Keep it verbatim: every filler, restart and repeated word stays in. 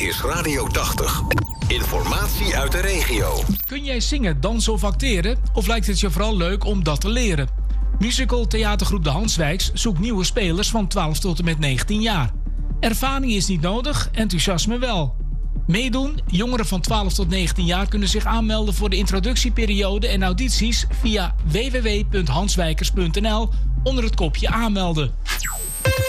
is Radio tachtig. Informatie uit de regio. Kun jij zingen, dansen of acteren? Of lijkt het je vooral leuk om dat te leren? Musical theatergroep De Hanswijks zoekt nieuwe spelers van twaalf tot en met negentien jaar. Ervaring is niet nodig, enthousiasme wel. Meedoen? Jongeren van twaalf tot negentien jaar kunnen zich aanmelden voor de introductieperiode en audities via w w w punt hanswijkers punt n l onder het kopje aanmelden.